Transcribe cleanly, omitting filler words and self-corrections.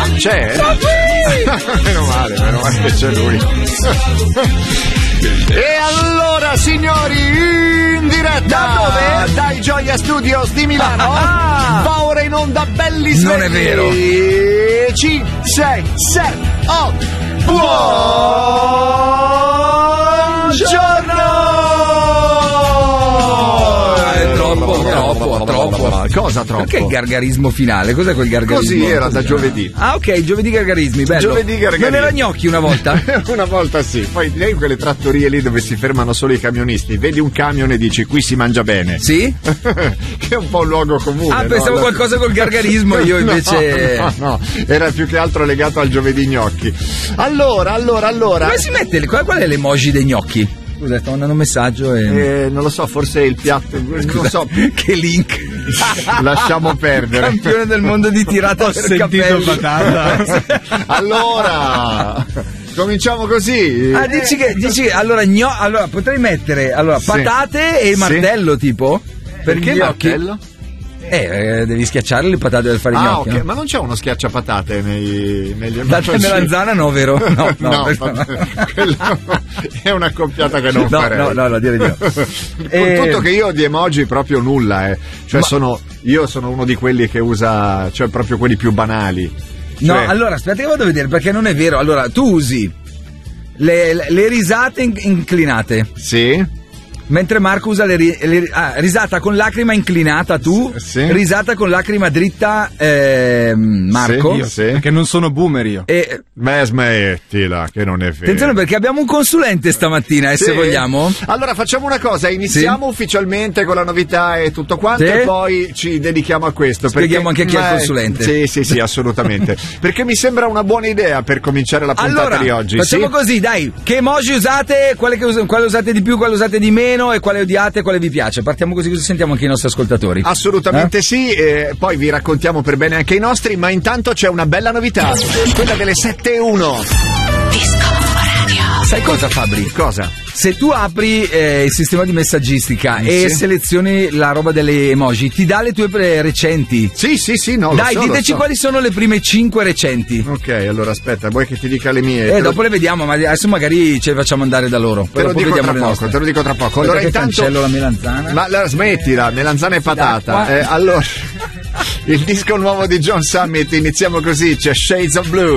C'è? Meno male che c'è lui. E allora, signori, in diretta da dove? Dai Gioia Studios di Milano va ora in onda belli svegli. Non è vero. 5, 6, 7, 8. Buongiorno! Troppo. Cosa troppo? Perché il gargarismo finale? Cos'è quel gargarismo? Così era da giovedì. Ah, ok, giovedì gargarismi, bello. Giovedì gargarismi. Non era gnocchi una volta? Una volta sì. Poi lei quelle trattorie lì dove si fermano solo i camionisti, vedi un camion e dici qui si mangia bene. Sì? Che è un po' un luogo comune. Ah, pensavo qualcosa col gargarismo, io invece... No, era più che altro legato al giovedì gnocchi. Allora. Come si mette? Qual è l'emoji dei gnocchi? Scusa, sto mandando un messaggio e... non lo so, forse il piatto... Scusa, non so. Che link. Lasciamo perdere. Campione del mondo di tirata per capelli. Patata. Allora... Cominciamo così. Ah, dici che allora potrei mettere patate e martello, tipo? Perché il martello? Devi schiacciare le patate per fare i gnocchi. Ok, no? ma non c'è uno schiacciapatate negli Latte e melanzana no, vero? No, quello è una coppiata che non farei. No, dire di no. Con tutto che io di emoji proprio nulla, Cioè io sono uno di quelli che usa, cioè proprio quelli più banali. No, allora aspetta che vado a vedere, perché non è vero. Allora, tu usi le risate inclinate. Sì. Mentre Marco usa risata con lacrima inclinata tu, sì. Risata con lacrima dritta Marco. Sì. Perché non sono boomer io. Beh, smettila, che non è vero. Attenzione perché abbiamo un consulente stamattina, se vogliamo. Allora facciamo una cosa, iniziamo ufficialmente con la novità e tutto quanto e poi ci dedichiamo a questo. Spieghiamo anche chi è il consulente. Sì, assolutamente. Perché mi sembra una buona idea per cominciare la puntata di oggi. Facciamo così, dai. Che emoji usate? Quale usate di più, quale usate di meno? E quale odiate, quale vi piace? Partiamo così sentiamo anche i nostri ascoltatori. Assolutamente sì, poi vi raccontiamo per bene anche i nostri, ma intanto c'è una bella novità, quella delle 7:1. Sai cosa, Fabri? Cosa? Se tu apri il sistema di messaggistica e selezioni la roba delle emoji, ti dà le tue recenti. Sì, no. Dai, diteci quali sono le prime 5 recenti. Ok, allora aspetta, vuoi che ti dica le mie? Dopo le vediamo, ma adesso magari ce le facciamo andare da loro. Te lo dico tra poco. Allora intanto cancello la melanzana. Ma smettila, melanzana e patata. Allora il disco nuovo di John Summit, iniziamo così, c'è Shades of Blue.